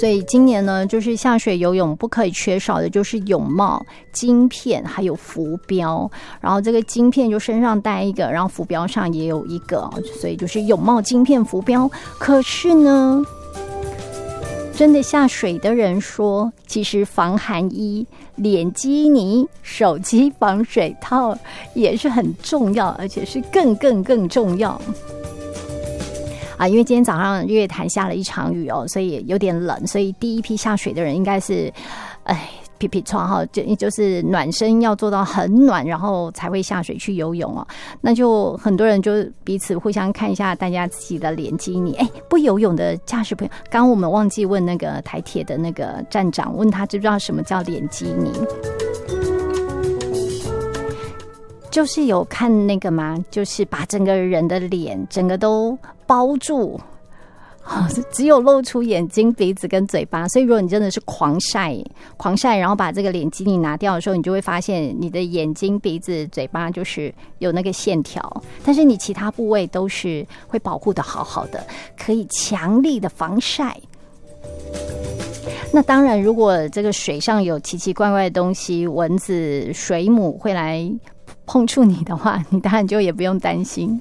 所以今年呢，就是下水游泳不可以缺少的就是泳帽、晶片还有浮标。然后这个晶片就身上带一个，然后浮标上也有一个，所以就是泳帽、晶片、浮标。可是呢，真的下水的人说，其实防寒衣、脸基尼、手机防水套也是很重要，而且是更重要。因为今天早上日月潭下了一场雨哦，所以有点冷，所以第一批下水的人应该是，皮皮窗哈，就是暖身要做到很暖，然后才会下水去游泳哦。那就很多人就彼此互相看一下大家自己的脸基尼。不游泳的驾驶朋友，刚刚我们忘记问那个台铁的那个站长，问他知不知道什么叫脸基尼？就是有看那个吗？就是把整个人的脸整个都包住，只有露出眼睛、鼻子跟嘴巴。所以如果你真的是狂晒，然后把这个脸基尼拿掉的时候，你就会发现你的眼睛、鼻子、嘴巴就是有那个线条，但是你其他部位都是会保护得好好的，可以强力的防晒。那当然，如果这个水上有奇奇怪怪的东西，蚊子、水母会来碰触你的话，你当然就也不用担心。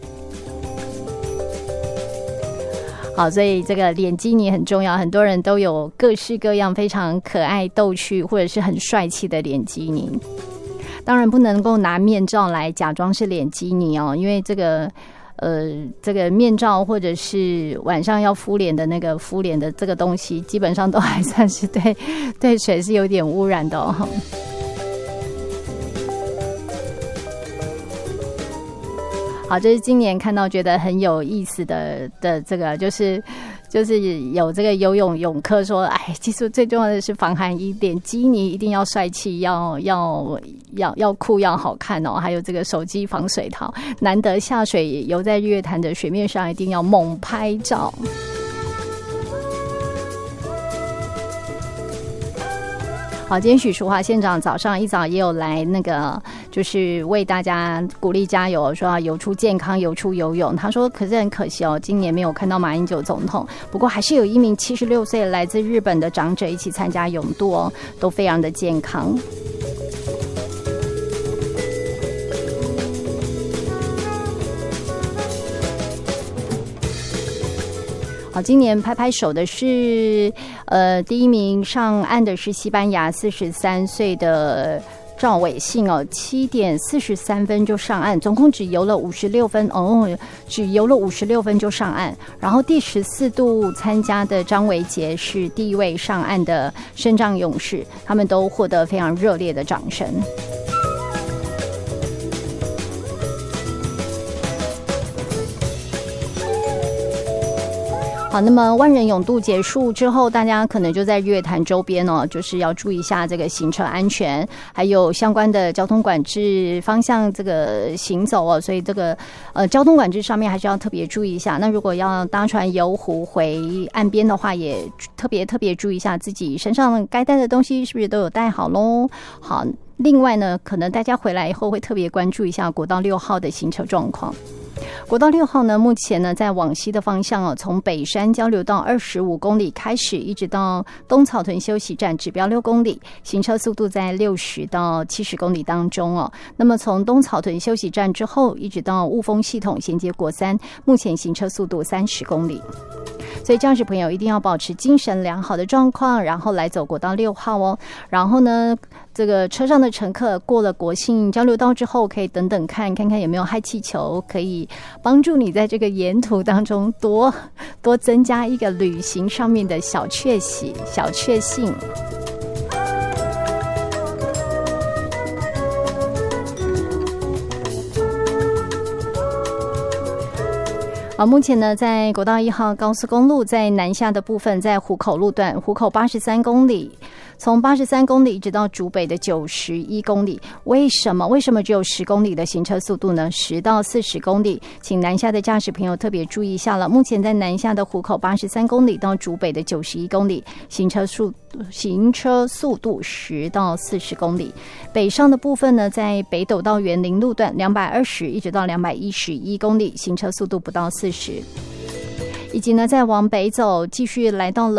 好，所以这个脸基尼很重要，很多人都有各式各样非常可爱逗趣或者是很帅气的脸基尼。当然不能够拿面罩来假装是脸基尼哦，因为这个面罩或者是晚上要敷脸的那个敷脸的这个东西，基本上都还算是对水是有点污染的哦。好，这是今年看到觉得很有意思的这个，就是有这个游泳泳课说，其实最重要的是防寒衣，脸基尼一定要帅气，要酷，要好看哦。还有这个手机防水套，难得下水游在日月潭的水面上，一定要猛拍照。好，今天许淑华县长早上一早也有来那个，就是为大家鼓励加油，说要游出健康，游出游泳。他说，可是很可惜哦，今年没有看到马英九总统，不过还是有一名76岁来自日本的长者一起参加泳渡哦，都非常的健康。好，今年拍拍手的是，第一名上岸的是西班牙43岁的赵伟信哦，7点43分就上岸，总共只游了56分哦，只游了56分就上岸。然后第14度参加的张维杰是第一位上岸的身障勇士，他们都获得非常热烈的掌声。好，那么万人泳渡结束之后，大家可能就在日月潭周边哦，就是要注意一下这个行车安全，还有相关的交通管制方向这个行走哦，所以这个交通管制上面还是要特别注意一下。那如果要搭船游湖回岸边的话，也特别注意一下自己身上该带的东西是不是都有带好咯。好，另外呢，可能大家回来以后会特别关注一下国道6号的行车状况。国道6号呢，目前呢在往西的方向哦，从北山交流道25公里开始，一直到东草屯休息站，指标6公里，行车速度在60到70公里当中哦。那么从东草屯休息站之后，一直到雾峰系统衔接国三，目前行车速度30公里。所以驾驶朋友一定要保持精神良好的状况，然后来走国道6号哦。然后呢，这个车上的乘客过了国姓交流道之后，可以等等看看有没有氦气球，可以帮助你在这个沿途当中多增加一个旅行上面的小确幸。目前呢，在国道1号高速公路在南下的部分，在湖口路段，湖口83公里，从83公里一直到竹北的91公里。为什么只有10公里的行车速度呢？10到40公里，请南下的驾驶朋友特别注意一下了。目前在南下的湖口83公里到竹北的91公里，行车速度10到40公里。北上的部分呢，在北斗到园林路段220一直到211公里，行车速度不到40。以及呢，再往北走，继续来到了